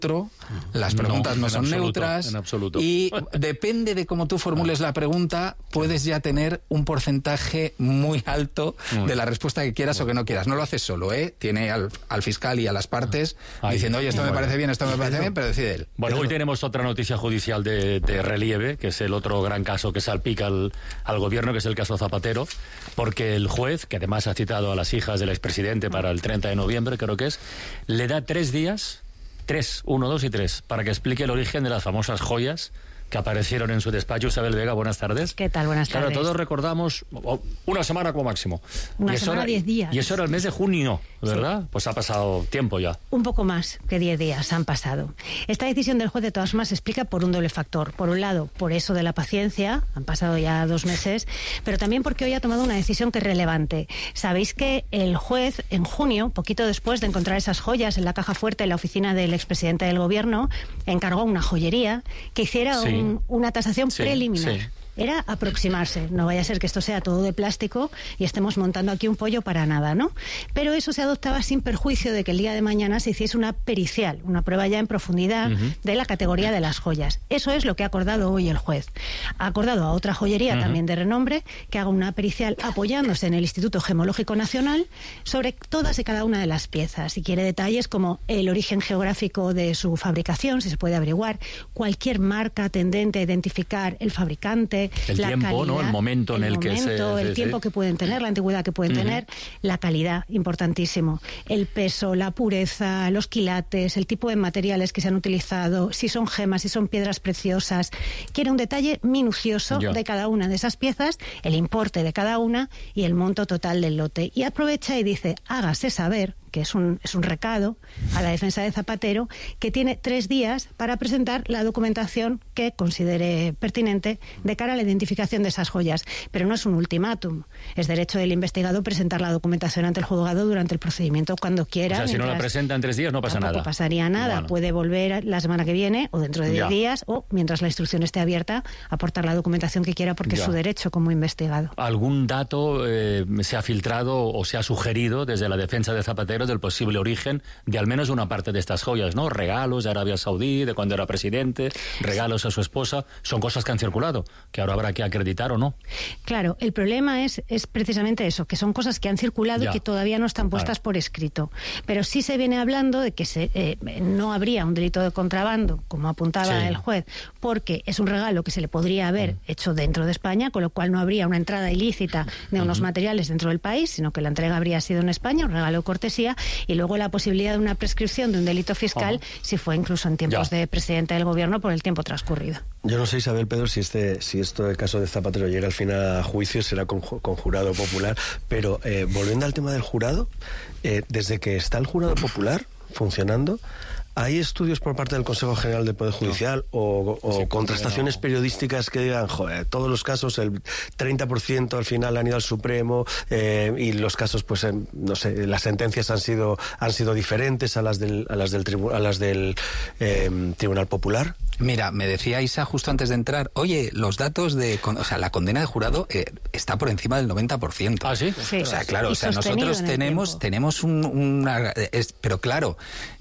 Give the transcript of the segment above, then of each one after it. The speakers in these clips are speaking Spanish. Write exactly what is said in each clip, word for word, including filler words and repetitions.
las preguntas no, no son absoluto, neutras en absoluto. y depende de cómo tú formules la pregunta, puedes ya tener un porcentaje muy alto de la respuesta que quieras o que no quieras. No lo haces solo, ¿eh? Tiene al, al fiscal y a las partes Ahí. diciendo, oye, esto me parece bien, esto me parece bien, pero decide él. Bueno, hoy tenemos otra noticia judicial de, de relieve, que es el otro gran caso que salpica al, al gobierno, que es el caso Zapatero, porque el juez, que además ha citado a las hijas del expresidente para el treinta de noviembre, creo que es, le da tres días... Tres, uno, dos y tres, para que explique el origen de las famosas joyas que aparecieron en su despacho. Isabel Vega, buenas tardes. ¿Qué tal? Buenas tardes. Claro, todos recordamos una semana como máximo. Una y semana, diez días. Y eso era el mes de junio, ¿verdad? Sí. Pues ha pasado tiempo ya. Un poco más que diez días han pasado. Esta decisión del juez, de todas formas, se explica por un doble factor. Por un lado, por eso de la paciencia, han pasado ya dos meses, pero también porque hoy ha tomado una decisión que es relevante. Sabéis que el juez, en junio, poquito después de encontrar esas joyas en la caja fuerte en la oficina del expresidente del gobierno, encargó a una joyería que hiciera Sí. un una tasación sí, preliminar. Sí. Era aproximarse, no vaya a ser que esto sea todo de plástico y estemos montando aquí un pollo para nada, ¿no? Pero eso se adoptaba sin perjuicio de que el día de mañana se hiciese una pericial, una prueba ya en profundidad uh-huh. de la categoría de las joyas. Eso es lo que ha acordado hoy el juez. Ha acordado a otra joyería uh-huh. también de renombre que haga una pericial apoyándose en el Instituto Gemológico Nacional sobre todas y cada una de las piezas. Si quiere detalles como el origen geográfico de su fabricación, si se puede averiguar, cualquier marca tendente a identificar el fabricante, el la tiempo, calidad, ¿no? El momento en el, el que momento, se... el sí, tiempo sí. que pueden tener, la antigüedad que pueden uh-huh. tener, la calidad, importantísimo. El peso, la pureza, los quilates, el tipo de materiales que se han utilizado, si son gemas, si son piedras preciosas. Quiere un detalle minucioso yeah. de cada una de esas piezas, el importe de cada una y el monto total del lote. Y aprovecha y dice, hágase saber, que es un, es un recado a la defensa de Zapatero, que tiene tres días para presentar la documentación que considere pertinente de cara a la identificación de esas joyas. Pero no es un ultimátum. Es derecho del investigado presentar la documentación ante el juzgado durante el procedimiento cuando quiera. O sea, si no la presenta en tres días no pasa nada. No pasaría nada. Bueno. Puede volver la semana que viene o dentro de diez días o, mientras la instrucción esté abierta, aportar la documentación que quiera porque ya. es su derecho como investigado. ¿Algún dato eh, se ha filtrado o se ha sugerido desde la defensa de Zapatero del posible origen de al menos una parte de estas joyas, ¿no? Regalos de Arabia Saudí, de cuando era presidente, regalos a su esposa, son cosas que han circulado, que ahora habrá que acreditar o no. Claro, el problema es, es precisamente eso, que son cosas que han circulado ya. y que todavía no están puestas claro. por escrito. Pero sí se viene hablando de que se, eh, no habría un delito de contrabando, como apuntaba sí. el juez, porque es un regalo que se le podría haber uh-huh. hecho dentro de España, con lo cual no habría una entrada ilícita de unos uh-huh. materiales dentro del país, sino que la entrega habría sido en España, un regalo de cortesía, y luego la posibilidad de una prescripción de un delito fiscal uh-huh. si fue incluso en tiempos ya. de presidente del gobierno por el tiempo transcurrido. Yo no sé, Isabel, Pedro, si este si esto el caso de Zapatero llega al final a juicio, será con, con jurado popular, pero eh, volviendo al tema del jurado, eh, desde que está el jurado popular funcionando, ¿hay estudios por parte del Consejo General del Poder Judicial no. o, o sí, contrastaciones no. periodísticas que digan, joder, todos los casos, el treinta por ciento al final han ido al Supremo eh, y los casos, pues, eh, no sé, las sentencias han sido han sido diferentes a las del a las del, tribu- a las del eh, Tribunal Popular? Mira, me decía Isa justo antes de entrar, oye, los datos de, o sea, la condena de jurado eh, está por encima del noventa por ciento. ¿Ah, sí? sí. O sea, claro, y o sea, nosotros tenemos tenemos un, una... Es, pero claro,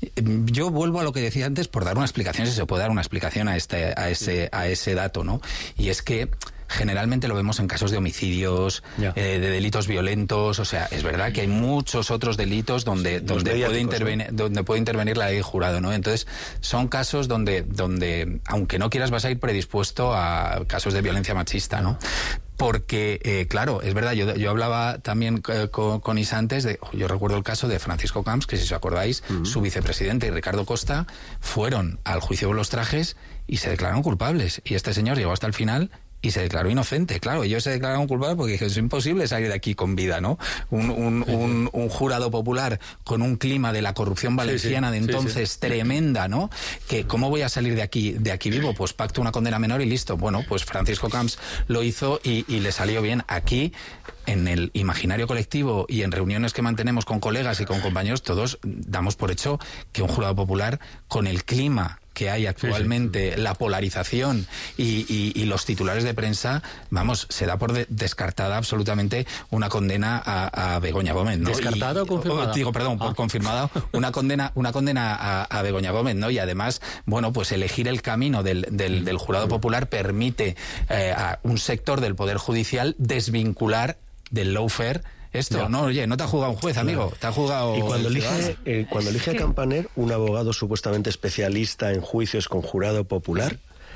yo vuelvo a lo que decía antes por dar una explicación, si se puede dar una explicación a este a ese a ese dato, ¿no? Y es que generalmente lo vemos en casos de homicidios, yeah. eh, de delitos violentos, o sea, es verdad que hay muchos otros delitos donde sí, donde puede intervenir ¿no? donde puede intervenir la ley de jurado, ¿no? Entonces, son casos donde donde aunque no quieras vas a ir predispuesto a casos de violencia machista, ¿no? Porque, eh, claro, es verdad, yo, yo hablaba también eh, con, con Isa antes, de, yo recuerdo el caso de Francisco Camps, que si os acordáis, uh-huh. su vicepresidente y Ricardo Costa fueron al juicio de los trajes y se declararon culpables. Y este señor llegó hasta el final y se declaró inocente. Claro, ellos se declararon culpables porque es imposible salir de aquí con vida, ¿no? Un, un, sí, un, sí. un jurado popular con un clima de la corrupción valenciana sí, sí. de entonces sí, sí. tremenda, ¿no? Que ¿cómo voy a salir de aquí de aquí vivo? Pues pacto una condena menor y listo. Bueno, pues Francisco Camps lo hizo y, y le salió bien. Aquí, en el imaginario colectivo y en reuniones que mantenemos con colegas y con compañeros, todos damos por hecho que un jurado popular con el clima que hay actualmente, sí, sí. la polarización y, y, y los titulares de prensa, vamos, se da por de, descartada absolutamente una condena a, a Begoña Gómez, ¿no? ¿Descartada o confirmada? O, digo, perdón, ah. por confirmada, una condena, una condena a, a Begoña Gómez, ¿no? Y además, bueno, pues elegir el camino del, del, del jurado popular permite eh, a un sector del Poder Judicial desvincular del lawfare esto, ya. no, oye, no te ha jugado un juez, amigo, claro. te ha jugado... Y cuando elige, eh, cuando elige a Campaner, un abogado supuestamente especialista en juicios con jurado popular,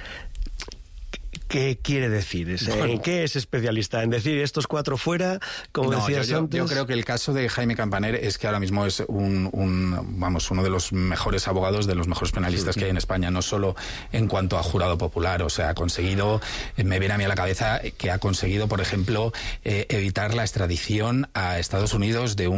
¿qué quiere decir? ¿En qué es especialista? ¿En decir estos cuatro fuera, como no, decías yo, antes? Yo creo que el caso de Jaime Campaner es que ahora mismo es un, un vamos, uno de los mejores abogados, de los mejores penalistas sí, que hay en España, no solo en cuanto a jurado popular, o sea, ha conseguido, me viene a mí a la cabeza que ha conseguido, por ejemplo, eh, evitar la extradición a Estados Unidos de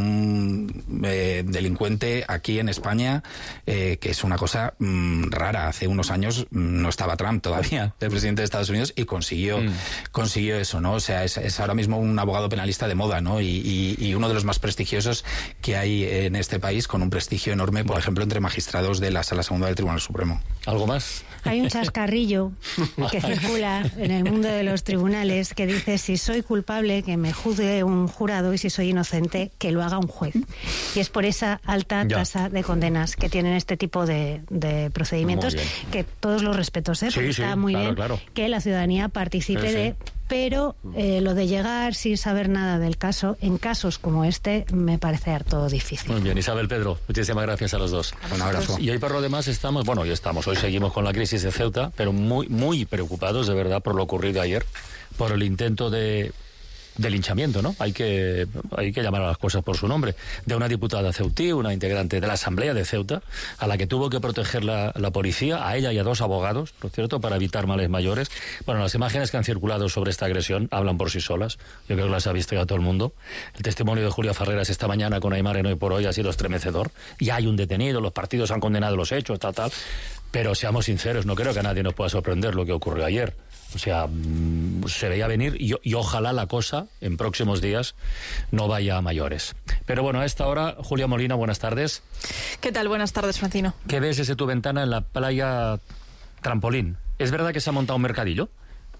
un eh, delincuente aquí en España, eh, que es una cosa mmm, rara. Hace unos años mmm, no estaba Trump todavía, el presidente de Estados Unidos, y consiguió mm. consiguió eso, ¿no? O sea, es, es ahora mismo un abogado penalista de moda, ¿no? Y, y, y uno de los más prestigiosos que hay en este país, con un prestigio enorme, por ejemplo, entre magistrados de la Sala Segunda del Tribunal Supremo. ¿Algo más? Hay un chascarrillo que circula en el mundo de los tribunales que dice: si soy culpable, que me juzgue un jurado, y si soy inocente, que lo haga un juez. Y es por esa alta ya. tasa de condenas que tienen este tipo de, de procedimientos, que todos los respetos, ¿eh? Porque sí, está sí, muy claro, bien claro. que la ciudadanía participe sí, de... Sí. Pero eh, lo de llegar sin saber nada del caso, en casos como este, me parece harto difícil. Muy bien, Isabel, Pedro, muchísimas gracias a los dos. Un abrazo. Y hoy por lo demás estamos, bueno, hoy estamos, hoy seguimos con la crisis de Ceuta, pero muy, muy preocupados de verdad por lo ocurrido ayer, por el intento de... de linchamiento, ¿no? Hay que, hay que llamar a las cosas por su nombre. De una diputada ceutí, una integrante de la Asamblea de Ceuta, a la que tuvo que proteger la, la policía, a ella y a dos abogados, por cierto, para evitar males mayores. Bueno, las imágenes que han circulado sobre esta agresión hablan por sí solas. Yo creo que las ha visto ya todo el mundo. El testimonio de Julia Farreras esta mañana con Aymar en Hoy por Hoy ha sido estremecedor. Ya hay un detenido, los partidos han condenado los hechos, tal, tal. Pero seamos sinceros, no creo que a nadie nos pueda sorprender lo que ocurrió ayer. O sea, se veía venir y, y ojalá la cosa en próximos días no vaya a mayores. Pero bueno, a esta hora, Julia Molina, buenas tardes. ¿Qué tal? Buenas tardes, Francino. ¿Qué ves desde tu ventana en la playa Trampolín? ¿Es verdad que se ha montado un mercadillo?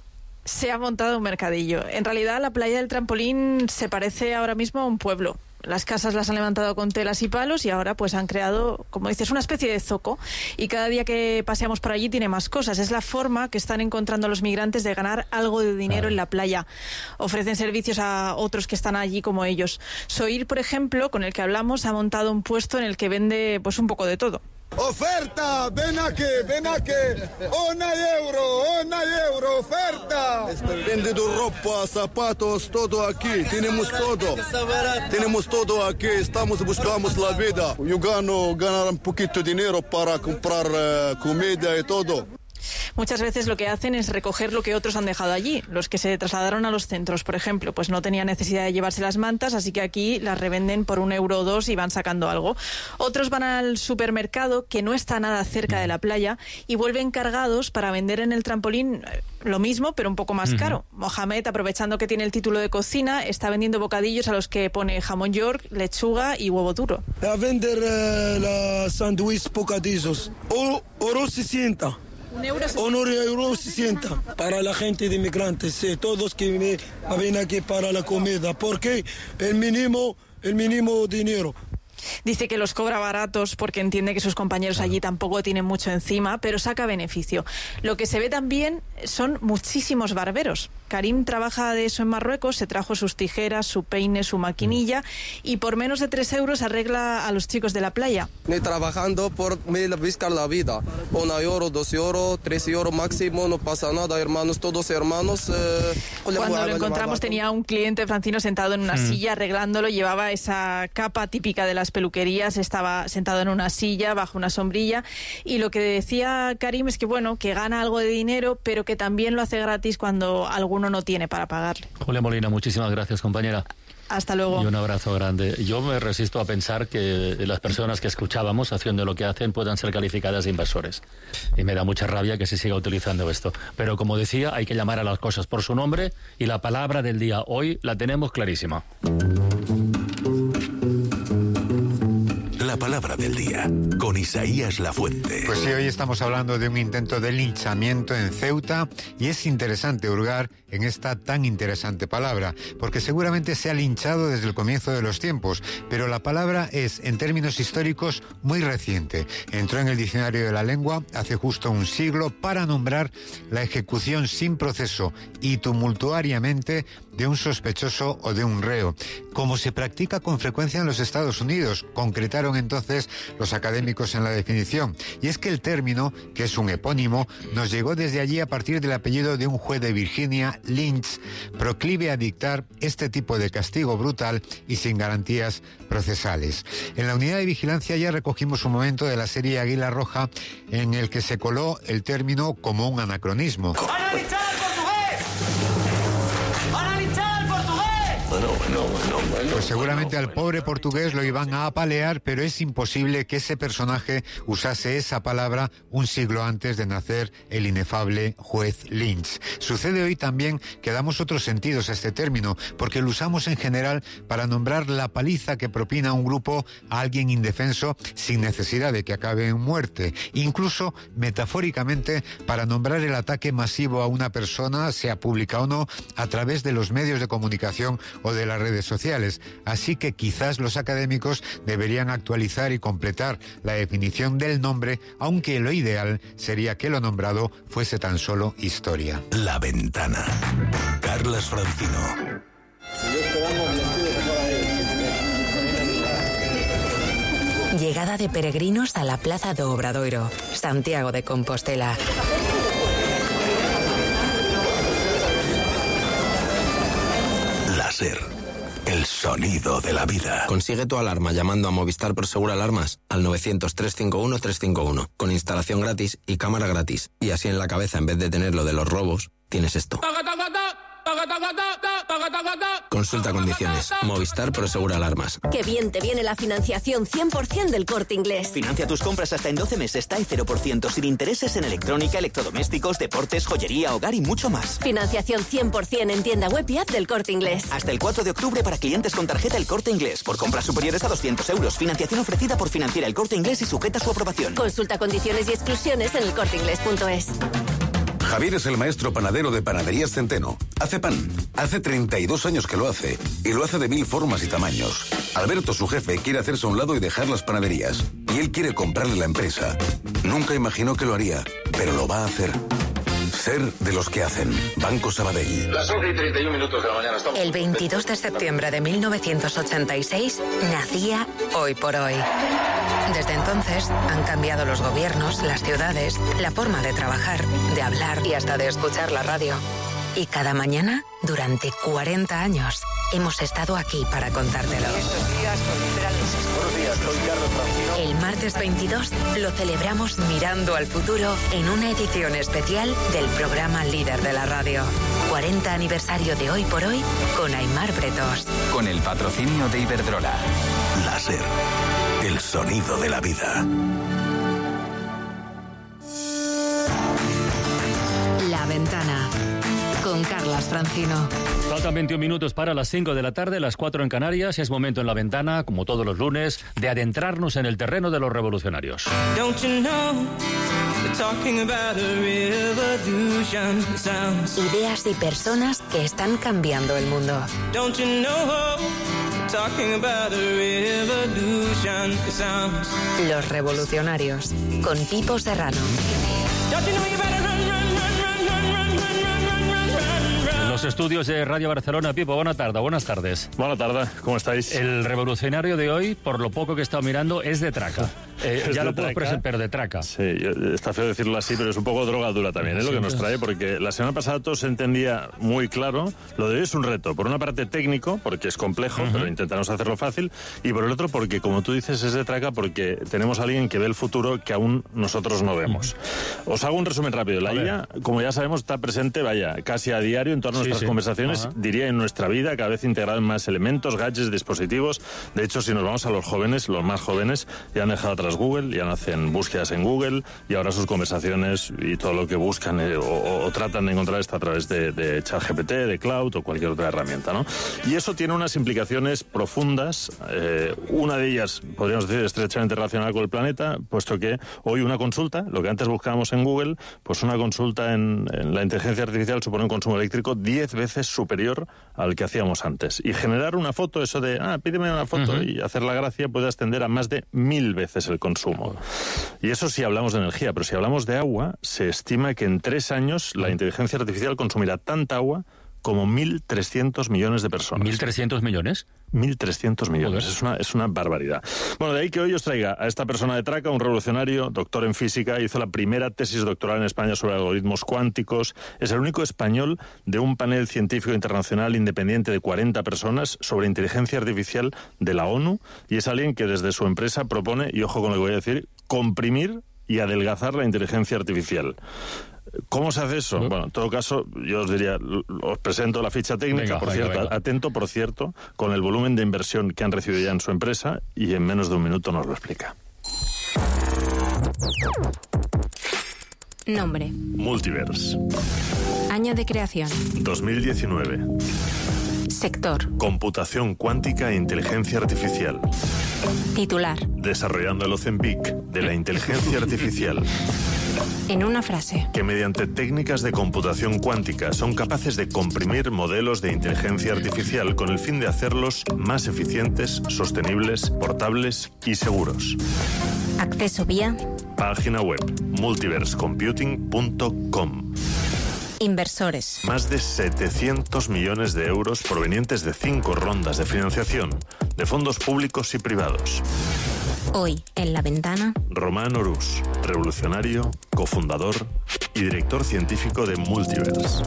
Se ha montado un mercadillo. En realidad, la playa del Trampolín se parece ahora mismo a un pueblo. Las casas las han levantado con telas y palos y ahora pues han creado, como dices, una especie de zoco. Y cada día que paseamos por allí tiene más cosas. Es la forma que están encontrando los migrantes de ganar algo de dinero en la playa. Ofrecen servicios a otros que están allí como ellos. Soir, por ejemplo, con el que hablamos, ha montado un puesto en el que vende pues un poco de todo. ¡Oferta! ¡Ven aquí! ¡Ven aquí! ¡Una euro! ¡Una euro! ¡Oferta! Vendido ropa, zapatos, todo aquí. Tenemos todo. Tenemos todo aquí. Estamos buscando la vida. Yo gano ganar un poquito de dinero para comprar uh, comida y todo. Muchas veces lo que hacen es recoger lo que otros han dejado allí. Los que se trasladaron a los centros, por ejemplo, pues no tenían necesidad de llevarse las mantas, así que aquí las revenden por un euro o dos y van sacando algo. Otros van al supermercado, que no está nada cerca de la playa, y vuelven cargados para vender en el Trampolín lo mismo, pero un poco más uh-huh. caro. Mohamed, aprovechando que tiene el título de cocina, está vendiendo bocadillos a los que pone jamón york, lechuga y huevo duro. A vender uh, los sándwiches bocadillos. O, oro sesenta. Un euro sesenta. Un euro sesenta para la gente de inmigrantes, sí, todos que vienen aquí para la comida, porque el mínimo, el mínimo dinero. Dice que los cobra baratos porque entiende que sus compañeros allí tampoco tienen mucho encima, pero saca beneficio. Lo que se ve también son muchísimos barberos. Karim trabaja de eso en Marruecos, se trajo sus tijeras, su peine, su maquinilla y por menos de tres euros arregla a los chicos de la playa. Ni trabajando por buscar la vida. Un euro, dos euros, tres euros máximo, no pasa nada, hermanos, todos hermanos. Eh, Cuando lo encontramos tenía un cliente francino sentado en una mm. silla arreglándolo, llevaba esa capa típica de las peluquerías, estaba sentado en una silla bajo una sombrilla y lo que decía Karim es que bueno, que gana algo de dinero, pero que también lo hace gratis cuando alguno no tiene para pagarle. Julia Molina, muchísimas gracias, compañera. Hasta luego. Y un abrazo grande. Yo me resisto a pensar que las personas que escuchábamos haciendo lo que hacen puedan ser calificadas de inversores. Y me da mucha rabia que se siga utilizando esto. Pero como decía, hay que llamar a las cosas por su nombre y la palabra del día hoy la tenemos clarísima. La palabra del día, con Isaías Lafuente. Pues sí, hoy estamos hablando de un intento de linchamiento en Ceuta y es interesante hurgar en esta tan interesante palabra, porque seguramente se ha linchado desde el comienzo de los tiempos, pero la palabra es, en términos históricos, muy reciente. Entró en el diccionario de la lengua hace justo un siglo para nombrar la ejecución sin proceso y tumultuariamente de un sospechoso o de un reo, como se practica con frecuencia en los Estados Unidos, concretaron entonces los académicos en la definición. Y es que el término, que es un epónimo, nos llegó desde allí a partir del apellido de un juez de Virginia, Lynch, proclive a dictar este tipo de castigo brutal y sin garantías procesales. En la unidad de vigilancia ya recogimos un momento de la serie Águila Roja en el que se coló el término como un anacronismo. Bueno, bueno, bueno, bueno. Pues seguramente bueno, al pobre portugués lo iban a apalear, pero es imposible que ese personaje usase esa palabra un siglo antes de nacer el inefable juez Lynch. Sucede hoy también que damos otros sentidos a este término, porque lo usamos en general para nombrar la paliza que propina un grupo a alguien indefenso sin necesidad de que acabe en muerte. Incluso, metafóricamente, para nombrar el ataque masivo a una persona, sea pública o no, a través de los medios de comunicación o de las redes sociales. Así que quizás los académicos deberían actualizar y completar la definición del nombre, aunque lo ideal sería que lo nombrado fuese tan solo historia. La Ventana. Carlas Francino. Llegada de peregrinos a la Plaza do Obradoiro, Santiago de Compostela. Láser. El sonido de la vida. Consigue tu alarma llamando a Movistar Prosegur Alarmas al novecientos, trescientos cincuenta y uno, trescientos cincuenta y uno, con instalación gratis y cámara gratis. Y así en la cabeza, en vez de tener lo de los robos, tienes esto. Consulta condiciones. Movistar Prosegur Alarmas. Qué bien te viene la financiación cien por ciento del Corte Inglés. Financia tus compras hasta en doce meses, T A E cero por ciento, sin intereses en electrónica, electrodomésticos, deportes, joyería, hogar y mucho más. Financiación cien por ciento en tienda web y app del Corte Inglés. Hasta el cuatro de octubre para clientes con tarjeta El Corte Inglés. Por compras superiores a doscientos euros. Financiación ofrecida por Financiera El Corte Inglés y sujeta a su aprobación. Consulta condiciones y exclusiones en el corte inglés punto es. Javier es el maestro panadero de Panaderías Centeno. Hace pan. Hace treinta y dos años que lo hace. Y lo hace de mil formas y tamaños. Alberto, su jefe, quiere hacerse a un lado y dejar las panaderías. Y él quiere comprarle la empresa. Nunca imaginó que lo haría, pero lo va a hacer. Ser de los que hacen. Banco Sabadell. Las once y treinta y uno minutos de la mañana. Estamos... El veintidós de septiembre de mil novecientos ochenta y seis nacía Hoy por Hoy. Desde entonces han cambiado los gobiernos, las ciudades, la forma de trabajar, de hablar y hasta de escuchar la radio. Y cada mañana, durante cuarenta años, hemos estado aquí para contártelo. Buenos días, soy Carlos Francino. El martes veintidós lo celebramos mirando al futuro en una edición especial del programa líder de la radio. cuarenta aniversario de Hoy por Hoy con Aimar Bretos. Con el patrocinio de Iberdrola. Láser. El sonido de la vida. La Ventana. Con Carlas Francino. Faltan veintiún minutos para las cinco de la tarde, las cuatro en Canarias. Es momento en La Ventana, como todos los lunes, de adentrarnos en el terreno de los revolucionarios. Don't you know, talking about a revolution sounds. Ideas y personas que están cambiando el mundo. Don't you know, talking about a revolution sounds. Los revolucionarios, con Pipo Serrano. Don't you know you better run, run, run, run, run, run, run, run, run, run. Los estudios de Radio Barcelona. Pipo, buena tarde, buenas tardes. Buena tarde, ¿cómo estáis? El revolucionario de hoy, por lo poco que he estado mirando, es de traca. Eh, ya lo puedo presentar, pero de traca. Sí, está feo decirlo así, pero es un poco drogadura también, es ¿eh? Lo que nos trae, porque la semana pasada todo se entendía muy claro. Lo de hoy es un reto, por una parte técnico, porque es complejo, uh-huh. pero intentaremos hacerlo fácil, y por el otro porque, como tú dices, es de traca porque tenemos a alguien que ve el futuro que aún nosotros no vemos. Uh-huh. Os hago un resumen rápido. La I A, como ya sabemos, está presente, vaya, casi a diario en todas sí, nuestras sí. conversaciones, uh-huh. diría en nuestra vida, cada vez integrada en más elementos, gadgets, dispositivos. De hecho, si nos vamos a los jóvenes, los más jóvenes, ya han dejado atrás tras Google, ya no hacen búsquedas en Google y ahora sus conversaciones y todo lo que buscan eh, o, o tratan de encontrar está a través de, de ChatGPT, de Cloud o cualquier otra herramienta, ¿no? Y eso tiene unas implicaciones profundas, eh, una de ellas, podríamos decir, estrechamente relacionada con el planeta, puesto que hoy una consulta, lo que antes buscábamos en Google, pues una consulta en, en la inteligencia artificial supone un consumo eléctrico diez veces superior al que hacíamos antes. Y generar una foto, eso de, ah, pídeme una foto uh-huh. y hacer la gracia, puede ascender a más de mil veces el consumo. Y eso si hablamos de energía, pero si hablamos de agua, se estima que en tres años la inteligencia artificial consumirá tanta agua como mil trescientos millones de personas. ¿mil trescientos millones? mil trescientos millones, es una, es una barbaridad. Bueno, de ahí que hoy os traiga a esta persona de traca, un revolucionario, doctor en física, hizo la primera tesis doctoral en España sobre algoritmos cuánticos, es el único español de un panel científico internacional independiente de cuarenta personas sobre inteligencia artificial de la ONU, y es alguien que desde su empresa propone, y ojo con lo que voy a decir, comprimir y adelgazar la inteligencia artificial. ¿Cómo se hace eso? Bueno, en todo caso, yo os diría, os presento la ficha técnica, venga, por venga, cierto, venga. Atento, por cierto, con el volumen de inversión que han recibido ya en su empresa y en menos de un minuto nos lo explica. Nombre. Multiverse. Año de creación. dos mil diecinueve. Sector. Computación cuántica e inteligencia artificial. Titular. Desarrollando el Ozempic de la inteligencia artificial. En una frase. Que mediante técnicas de computación cuántica son capaces de comprimir modelos de inteligencia artificial con el fin de hacerlos más eficientes, sostenibles, portables y seguros. Acceso vía. Página web multiverse computing punto com. Inversores. Más de setecientos millones de euros provenientes de cinco rondas de financiación de fondos públicos y privados. Hoy, en La Ventana, Román Orús, revolucionario, cofundador y director científico de Multiverse.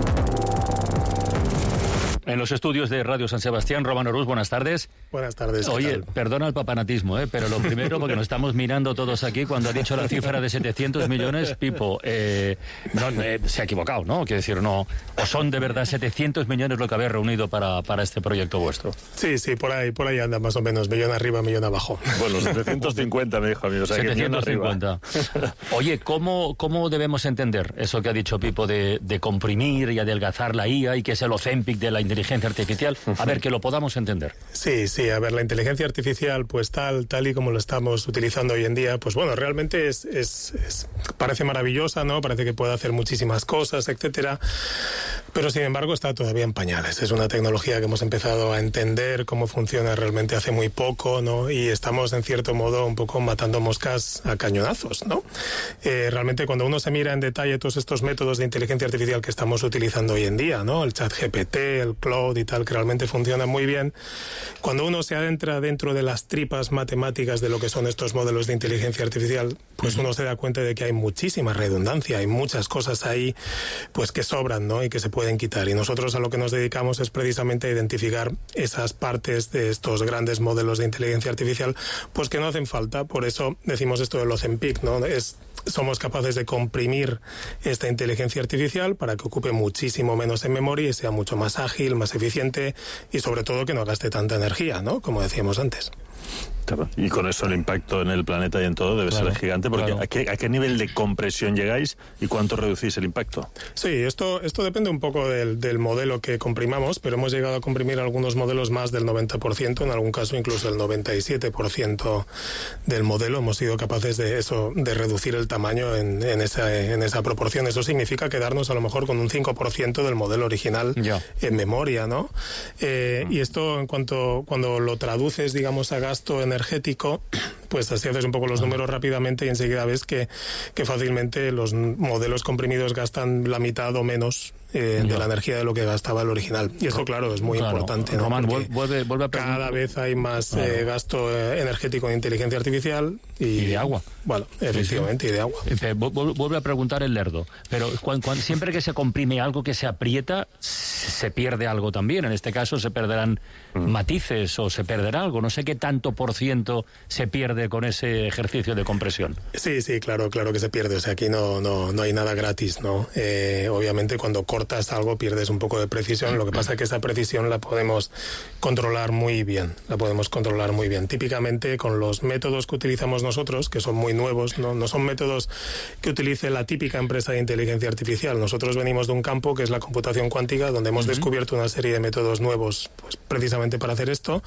En los estudios de Radio San Sebastián, Román Orús, buenas tardes. Buenas tardes. Oye, perdona el papanatismo, ¿eh? Pero lo primero, porque nos estamos mirando todos aquí, cuando ha dicho la cifra de setecientos millones, Pipo, eh, no, eh, se ha equivocado, ¿no? Quiero decir, no. ¿O son de verdad setecientos millones lo que habéis reunido para, para este proyecto vuestro? Sí, sí, por ahí, por ahí anda más o menos, millón arriba, millón abajo. Bueno, setecientos cincuenta me dijo a mí, o sea, setecientos cincuenta. Oye, ¿cómo, ¿cómo debemos entender eso que ha dicho Pipo de, de comprimir y adelgazar la I A y que es el Ozempic de la inteligencia artificial? A ver, que lo podamos entender. Sí, sí, a ver, la inteligencia artificial, pues tal, tal y como lo estamos utilizando hoy en día, pues bueno, realmente es, es, es parece maravillosa, ¿no? Parece que puede hacer muchísimas cosas, etcétera, pero sin embargo está todavía en pañales. Es una tecnología que hemos empezado a entender cómo funciona realmente hace muy poco, ¿no? Y estamos, en cierto modo, un poco matando moscas a cañonazos, ¿no? Eh, realmente cuando uno se mira en detalle todos estos métodos de inteligencia artificial que estamos utilizando hoy en día, ¿no? El ChatGPT, el Cloud y tal, que realmente funcionan muy bien. Cuando uno se adentra dentro de las tripas matemáticas de lo que son estos modelos de inteligencia artificial, pues uno se da cuenta de que hay muchísima redundancia, hay muchas cosas ahí pues que sobran, ¿no? Y que se pueden quitar. Y nosotros a lo que nos dedicamos es precisamente a identificar esas partes de estos grandes modelos de inteligencia artificial pues que no hacen falta. Por eso decimos esto del Ozempic, ¿no? Es somos capaces de comprimir esta inteligencia artificial para que ocupe muchísimo menos en memoria y sea mucho más ágil, más eficiente y sobre todo que no gaste tanta energía, ¿no? Como decíamos antes. Claro. Y con eso el impacto en el planeta y en todo debe claro, ser gigante, porque claro. ¿a, qué, ¿a qué nivel de compresión llegáis y cuánto reducís el impacto? Sí, esto, esto depende un poco del, del modelo que comprimamos, pero hemos llegado a comprimir algunos modelos más del noventa por ciento, en algún caso incluso el noventa y siete por ciento del modelo. Hemos sido capaces de eso, de reducir el tamaño en, en, esa, en esa proporción. Eso significa quedarnos a lo mejor con un cinco por ciento del modelo original ya. en memoria, ¿no? Eh, mm. Y esto en cuanto cuando lo traduces, digamos, a gasto energético, pues así haces un poco los números rápidamente y enseguida ves que, que fácilmente los modelos comprimidos gastan la mitad o menos eh, de la energía de lo que gastaba el original. Y esto, claro, es muy claro. importante, ¿no? Román, vuelve, vuelve a cada vez hay más claro. eh, gasto eh, energético de inteligencia artificial y, y de agua. Bueno, efectivamente, sí, sí. y de agua. Vuelve a preguntar el lerdo, pero cuando, cuando, siempre que se comprime algo, que se aprieta, se pierde algo también. En este caso se perderán mm. matices o se perderá algo. No sé qué tanto por ciento se pierde con ese ejercicio de compresión. Sí, sí, claro, claro que se pierde. O sea, aquí no, no, no hay nada gratis, ¿no? Eh, obviamente cuando cortas cortas algo pierdes un poco de precisión. Lo que pasa es que esa precisión la podemos controlar muy bien, la podemos controlar muy bien. Típicamente con los métodos que utilizamos nosotros, que son muy nuevos, no, no son métodos que utilice la típica empresa de inteligencia artificial. Nosotros venimos de un campo que es la computación cuántica, donde hemos uh-huh. descubierto una serie de métodos nuevos, pues precisamente para hacer esto,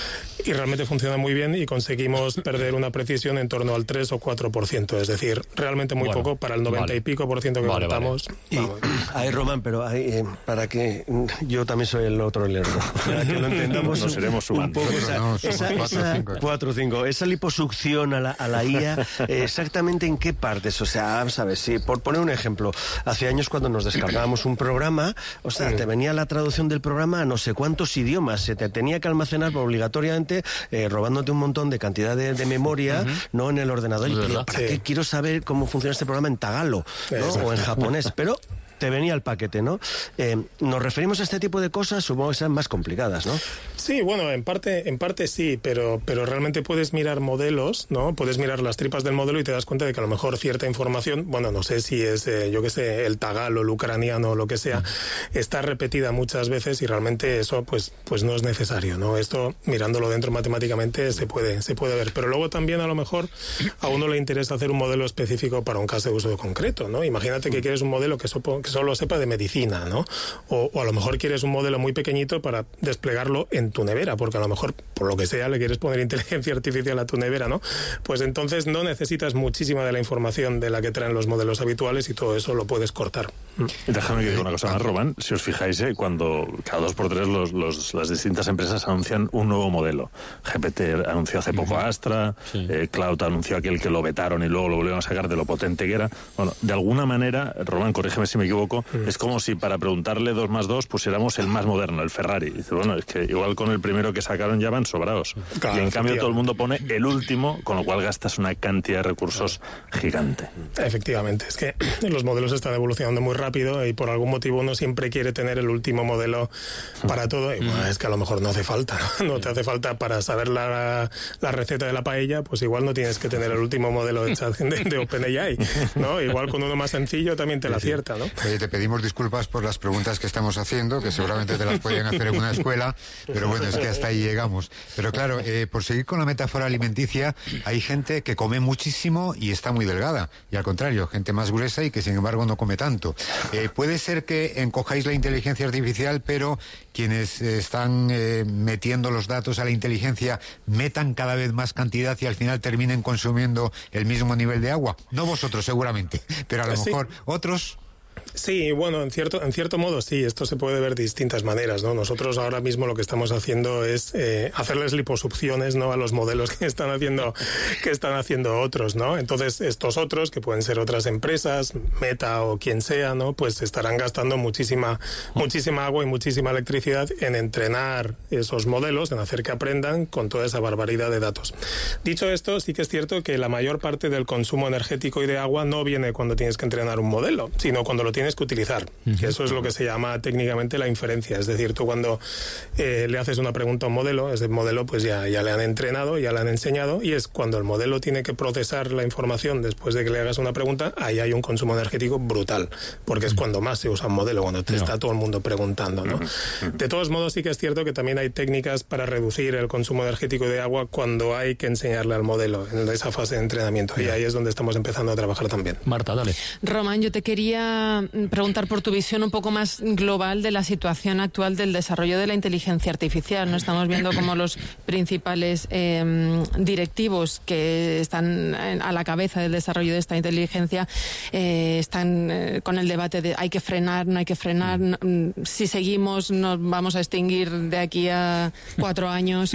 y realmente funciona muy bien y conseguimos perder una precisión en torno al tres o cuatro por ciento, es decir, realmente muy bueno, poco para el noventa vale. y pico por ciento que vale, contamos. Vale. Ahí, Román, pero hay, eh, para que yo también soy el otro lerdo, para que lo entendamos nos iremos un poco, esa, no, esa, esa, cuatro o cinco, esa liposucción a la, a la I A, eh, exactamente en qué partes, o sea, vamos a ver, si por poner un ejemplo, hace años cuando nos descargábamos un programa, o sea, te venía la traducción del programa a no sé cuántos idiomas, se te tenía que almacenar obligatoriamente, eh, robándote un montón de cantidad de, de memoria, uh-huh. no en el ordenador, y ¿para sí. qué quiero saber cómo funciona este programa en tagalo, ¿no? O en japonés? Pero te venía el paquete, ¿no? Eh, nos referimos a este tipo de cosas, supongo que sean más complicadas, ¿no? Sí, bueno, en parte, en parte sí, pero, pero realmente puedes mirar modelos, ¿no? Puedes mirar las tripas del modelo y te das cuenta de que a lo mejor cierta información, bueno, no sé si es, eh, yo qué sé, el tagalo, el ucraniano o lo que sea, está repetida muchas veces y realmente eso, pues, pues no es necesario, ¿no? Esto, mirándolo dentro matemáticamente, se puede, se puede ver. Pero luego también, a lo mejor, a uno le interesa hacer un modelo específico para un caso de uso concreto, ¿no? Imagínate que quieres un modelo que, sopo, que solo sepa de medicina, ¿no? O, o a lo mejor quieres un modelo muy pequeñito para desplegarlo en tu nevera, porque a lo mejor, por lo que sea, le quieres poner inteligencia artificial a tu nevera, ¿no? Pues entonces no necesitas muchísima de la información de la que traen los modelos habituales y todo eso lo puedes cortar. Déjame que diga una cosa más, Román. Si os fijáis, eh, cuando cada dos por tres los, los, las distintas empresas anuncian un nuevo modelo. G P T anunció hace poco Astra, sí. eh, Cloud anunció aquel que lo vetaron y luego lo volvieron a sacar de lo potente que era. Bueno, de alguna manera, Román, corrígeme si me equivoco, mm. es como si para preguntarle dos más dos pusiéramos el más moderno, el Ferrari. Y dice, bueno, es que igual con el primero que sacaron ya van sobrados. Claro, y en cambio todo el mundo pone el último, con lo cual gastas una cantidad de recursos gigante. Efectivamente, es que los modelos están evolucionando muy rápido y por algún motivo uno siempre quiere tener el último modelo para todo y bueno, es que a lo mejor no hace falta, ¿no? No te hace falta para saber la, la receta de la paella, pues igual no tienes que tener el último modelo de, de, de OpenAI, ¿no? Igual con uno más sencillo también te la acierta, ¿no? Oye, te pedimos disculpas por las preguntas que estamos haciendo, que seguramente te las podían hacer en una escuela, pero bueno, es que hasta ahí llegamos. Pero claro, eh, por seguir con la metáfora alimenticia, hay gente que come muchísimo y está muy delgada, y al contrario, gente más gruesa y que sin embargo no come tanto. Eh, puede ser que encojáis la inteligencia artificial, pero quienes eh, están eh, metiendo los datos a la inteligencia metan cada vez más cantidad y al final terminen consumiendo el mismo nivel de agua. No vosotros seguramente, pero a lo sí. mejor otros... Sí, bueno, en cierto, en cierto modo sí, esto se puede ver de distintas maneras, ¿no? Nosotros ahora mismo lo que estamos haciendo es eh, hacerles liposucciones, ¿no? A los modelos que están haciendo, que están haciendo otros, ¿no? Entonces, estos otros, que pueden ser otras empresas, Meta o quien sea, ¿no? Pues estarán gastando muchísima, muchísima agua y muchísima electricidad en entrenar esos modelos, en hacer que aprendan con toda esa barbaridad de datos. Dicho esto, sí que es cierto que la mayor parte del consumo energético y de agua no viene cuando tienes que entrenar un modelo, sino cuando lo tienes que utilizar, uh-huh. que eso es lo que se llama técnicamente la inferencia, es decir, tú cuando eh, le haces una pregunta a un modelo, ese modelo pues ya, ya le han entrenado, ya le han enseñado, y es cuando el modelo tiene que procesar la información después de que le hagas una pregunta, ahí hay un consumo energético brutal, porque es cuando más se usa un modelo, cuando te no. está todo el mundo preguntando, ¿no? Uh-huh. De todos modos sí que es cierto que también hay técnicas para reducir el consumo energético de agua cuando hay que enseñarle al modelo en esa fase de entrenamiento, uh-huh. y ahí es donde estamos empezando a trabajar también. Marta, dale. Román, yo te quería preguntar por tu visión un poco más global de la situación actual del desarrollo de la inteligencia artificial. No estamos viendo cómo los principales eh, directivos que están a la cabeza del desarrollo de esta inteligencia eh, están eh, con el debate de hay que frenar, no hay que frenar, no, si seguimos nos vamos a extinguir de aquí a cuatro años.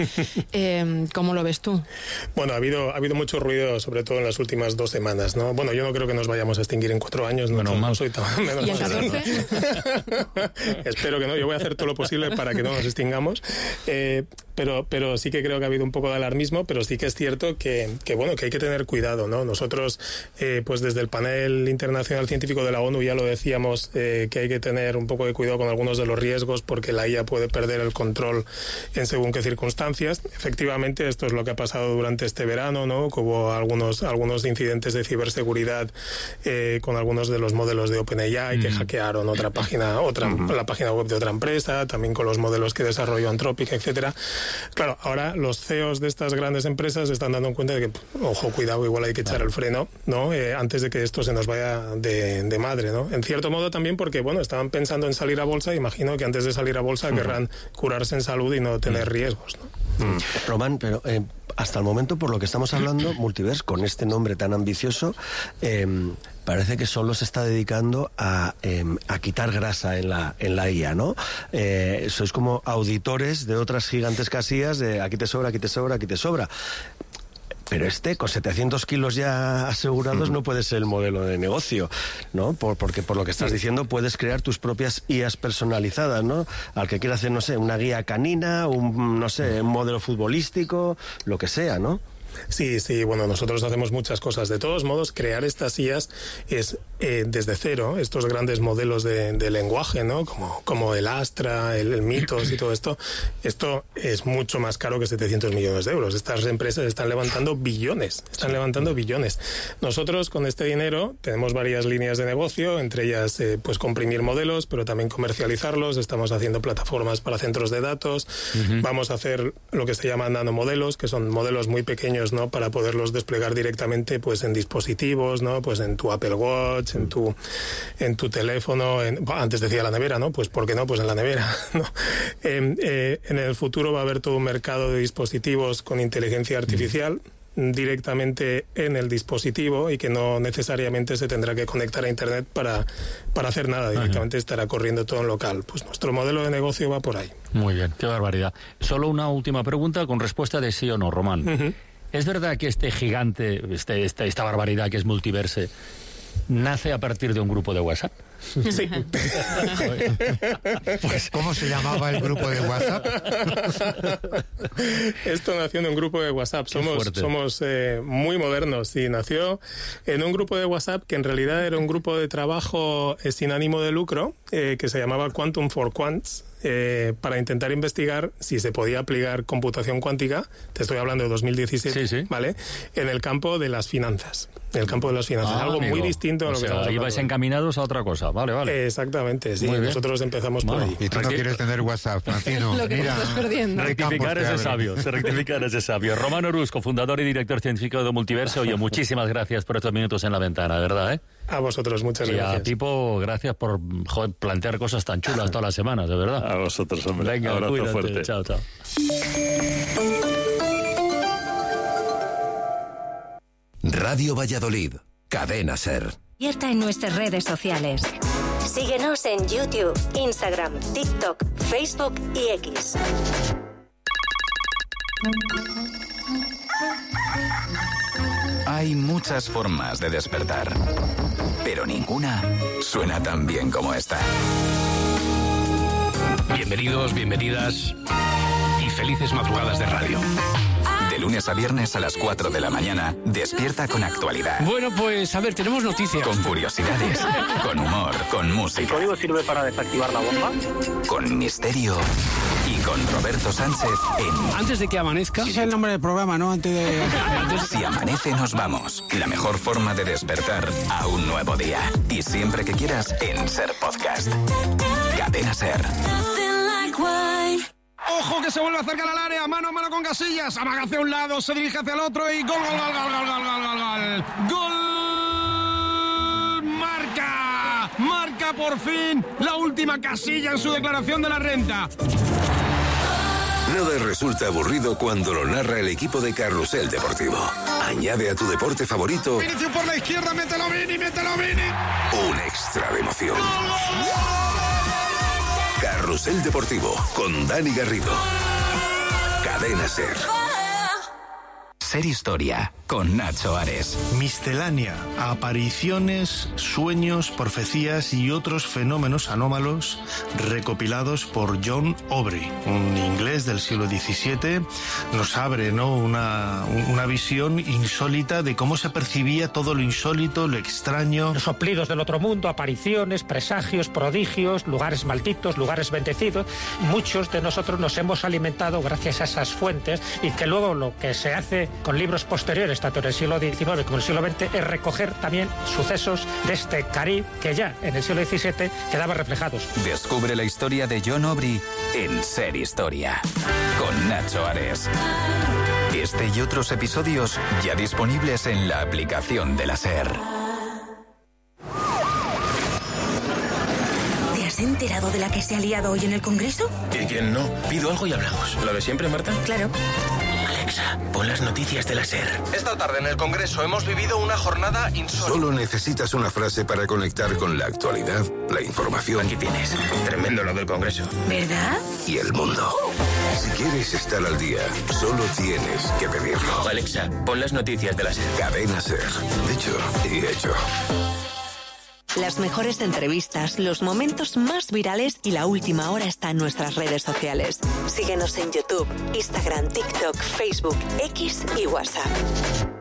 Eh, ¿Cómo lo ves tú? Bueno, ha habido ha habido mucho ruido, sobre todo en las últimas dos semanas, ¿no? Bueno, yo no creo que nos vayamos a extinguir en cuatro años, no, no, no soy tan menos. ¿Y en catorce? Espero que no, yo voy a hacer todo lo posible para que no nos extingamos. Eh, pero, pero sí que creo que ha habido un poco de alarmismo, pero sí que es cierto que, que bueno, que hay que tener cuidado, ¿no? Nosotros, eh, pues desde el panel internacional científico de la ONU ya lo decíamos, eh, que hay que tener un poco de cuidado con algunos de los riesgos porque la I A puede perder el control en según qué circunstancias. Efectivamente, esto es lo que ha pasado durante este verano, ¿no? Que hubo algunos, algunos incidentes de ciberseguridad eh, con algunos de los modelos de OpenAI mm. que hackearon otra página, otra, mm-hmm. la página web de otra empresa, también con los modelos que desarrolló Anthropic, etcétera. Claro, ahora los C E Os de estas grandes empresas se están dando cuenta de que, ojo, cuidado, igual hay que echar el freno, ¿no? Eh, antes de que esto se nos vaya de, de madre, ¿no? En cierto modo también porque, bueno, estaban pensando en salir a bolsa, imagino que antes de salir a bolsa mm. querrán curarse en salud y no tener mm. riesgos, ¿no? Mm. Román, pero eh, hasta el momento, por lo que estamos hablando, Multiverse, con este nombre tan ambicioso, eh, parece que solo se está dedicando a, eh, a quitar grasa en la, en la I A, ¿no? Eh, sois como auditores de otras gigantescas I As de aquí te sobra, aquí te sobra, aquí te sobra. Pero este, con setecientos kilos ya asegurados, no puede ser el modelo de negocio, ¿no? Por, porque por lo que estás diciendo, puedes crear tus propias I As personalizadas, ¿no? Al que quiera hacer, no sé, una guía canina, un, no sé, un modelo futbolístico, lo que sea, ¿no? Sí, sí, bueno, nosotros hacemos muchas cosas. De todos modos, crear estas I As es eh, desde cero, estos grandes modelos de, de lenguaje, ¿no? Como, como el Astra, el, el Mythos y todo esto, esto es mucho más caro que setecientos millones de euros. Estas empresas están levantando billones, están levantando billones. Nosotros con este dinero tenemos varias líneas de negocio, entre ellas eh, pues comprimir modelos, pero también comercializarlos. Estamos haciendo plataformas para centros de datos, uh-huh. vamos a hacer lo que se llama nanomodelos, que son modelos muy pequeños, ¿no? Para poderlos desplegar directamente pues en dispositivos, ¿no? Pues en tu Apple Watch, en tu en tu teléfono, en, antes decía la nevera, ¿no? Pues ¿por qué no? Pues en la nevera, ¿no? Eh, eh, en el futuro va a haber todo un mercado de dispositivos con inteligencia artificial mm. directamente en el dispositivo y que no necesariamente se tendrá que conectar a internet para, para hacer nada, directamente Ajá. estará corriendo todo en local. Pues nuestro modelo de negocio va por ahí. Muy bien, qué barbaridad. Solo una última pregunta con respuesta de sí o no, Román. Uh-huh. ¿Es verdad que este gigante, este, esta, esta barbaridad que es Multiverse, nace a partir de un grupo de WhatsApp? Sí. Pues, ¿cómo se llamaba el grupo de WhatsApp? Esto nació en un grupo de WhatsApp. Somos, somos eh, muy modernos y nació en un grupo de WhatsApp que en realidad era un grupo de trabajo eh, sin ánimo de lucro eh, que se llamaba Quantum for Quants. Eh, para intentar investigar si se podía aplicar computación cuántica, te estoy hablando de dos mil diecisiete, sí, sí. ¿vale? En el campo de las finanzas. En el campo de las finanzas. Ah, algo amigo. muy distinto a lo o sea, que estamos hablando. Ibais encaminados a otra cosa, vale, vale. Exactamente, sí. Nosotros empezamos vale. por ahí. Y tú no quieres tener WhatsApp, Francino. Lo que Mira, estás perdiendo. Rectificar ese sabio, se rectificar ese sabio. Román Orusco, fundador y director científico de Multiverse. Oye, muchísimas gracias por estos minutos en la ventana, ¿verdad? ¿eh? A vosotros, muchas y gracias. Y a Tipo, gracias por joder, plantear cosas tan chulas todas las semanas, de verdad. A vosotros, hombre. Venga, abrazo cuídate. Fuerte. Chao, chao. Radio Valladolid, Cadena SER. Abierta en nuestras redes sociales. Síguenos en YouTube, Instagram, TikTok, Facebook y X. Hay muchas formas de despertar, pero ninguna suena tan bien como esta. Bienvenidos, bienvenidas y felices madrugadas de radio. De lunes a viernes a las cuatro de la mañana, despierta con actualidad. Bueno, pues a ver, tenemos noticias. Con curiosidades, con humor, con música. ¿El código sirve para desactivar la bomba? Con misterio y con Roberto Sánchez en... Antes de que amanezca... Ese es el nombre del programa, ¿no? Antes de... Si amanece nos vamos. La mejor forma de despertar a un nuevo día. Y siempre que quieras en SER Podcast. Cadena SER. Ojo que se vuelve a acercar al área, mano a mano con Casillas, amaga hacia un lado, se dirige hacia el otro y gol, gol, gol, gol, gol, gol, gol, gol, gol, marca, marca por fin la última Casilla en su declaración de la renta. Nada resulta aburrido cuando lo narra el equipo de Carrusel Deportivo. Añade a tu deporte favorito Vinicius por la izquierda, mételo Vini, mételo Vini. un extra de emoción. Carrusel Deportivo con Dani Garrido. Cadena SER. Ser Historia, con Nacho Ares. Miscelánea, apariciones, sueños, profecías y otros fenómenos anómalos recopilados por John Aubrey, un inglés del siglo diecisiete. Nos abre, ¿no?, una, una visión insólita de cómo se percibía todo lo insólito, lo extraño. Los soplidos del otro mundo, apariciones, presagios, prodigios, lugares malditos, lugares bendecidos. Muchos de nosotros nos hemos alimentado gracias a esas fuentes, y que luego lo que se hace con libros posteriores, tanto en el siglo diecinueve como en el siglo veinte, es recoger también sucesos de este Caribe que ya en el siglo diecisiete quedaban reflejados. Descubre la historia de John Aubrey en Ser Historia, con Nacho Ares. Este y otros episodios ya disponibles en la aplicación de la SER. ¿Te has enterado de la que se ha liado hoy en el Congreso? ¿Y quién no? Pido algo y hablamos. ¿Lo de siempre, Marta? Claro. Alexa, pon las noticias de la SER. Esta tarde en el Congreso hemos vivido una jornada insólita. Solo necesitas una frase para conectar con la actualidad, la información. Aquí tienes. Tremendo lo del Congreso. ¿Verdad? Y el mundo. Si quieres estar al día, solo tienes que pedirlo. Alexa, pon las noticias de la SER. Cadena SER. Dicho y hecho. Las mejores entrevistas, los momentos más virales y la última hora está en nuestras redes sociales. Síguenos en YouTube, Instagram, TikTok, Facebook, X y WhatsApp.